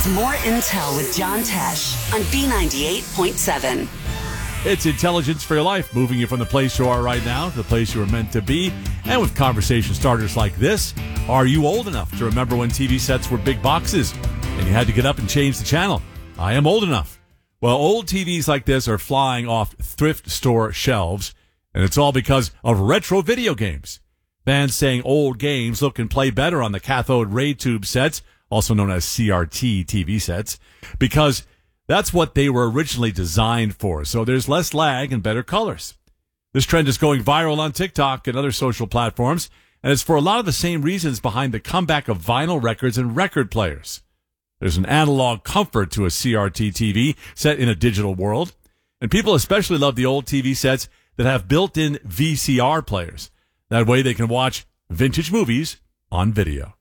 more intel with John Tesh on B98.7. It's intelligence for your life, moving you from the place you are right now to the place you were meant to be. And with conversation starters like this, are you old enough to remember when TV sets were big boxes and you had to get up and change the channel? I am old enough. Well, old TVs like this are flying off thrift store shelves, and it's all because of retro video games. Fans saying old games look and play better on the cathode ray tube sets, also known as CRT TV sets, because that's what they were originally designed for. So there's less lag and better colors. This trend is going viral on TikTok and other social platforms, and it's for a lot of the same reasons behind the comeback of vinyl records and record players. There's an analog comfort to a CRT TV set in a digital world, and people especially love the old TV sets that have built-in VCR players. That way they can watch vintage movies on video.